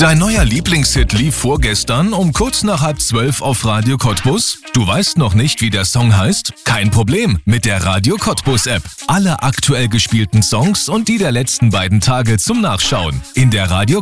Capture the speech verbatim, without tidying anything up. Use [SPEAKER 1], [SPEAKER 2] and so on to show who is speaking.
[SPEAKER 1] Dein neuer Lieblingshit lief vorgestern um kurz nach halb zwölf auf Radio Cottbus? Du weißt noch nicht, wie der Song heißt? Kein Problem, mit der Radio Cottbus App. Alle aktuell gespielten Songs und die der letzten beiden Tage zum Nachschauen. In der Radio